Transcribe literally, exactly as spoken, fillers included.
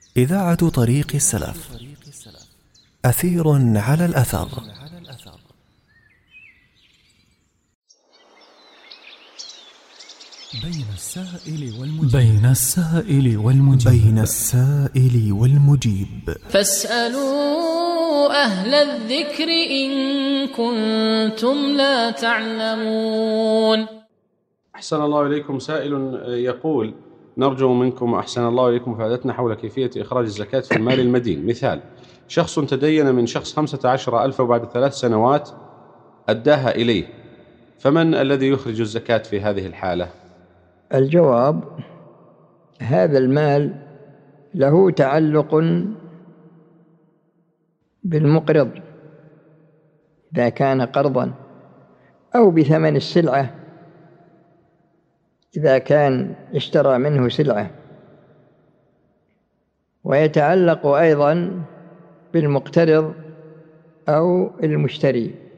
إذاعة طريق السلف. أثير على الأثر. بين السائل والمجيب بين السائل والمجيب بين السائل والمجيب فاسألوا أهل الذكر إن كنتم لا تعلمون. أحسن الله إليكم. سائل يقول: نرجو منكم أحسن الله إليكم مساعدتنا حول كيفية إخراج الزكاة في المال المدين. مثال: شخص تدين من شخص خمسة عشر ألف وبعد ثلاث سنوات أداها إليه، فمن الذي يخرج الزكاة في هذه الحالة؟ الجواب: هذا المال له تعلق بالمقرض إذا كان قرضا، أو بثمن السلعة إذا كان اشترى منه سلعة، ويتعلق أيضا بالمقترض أو المشتري.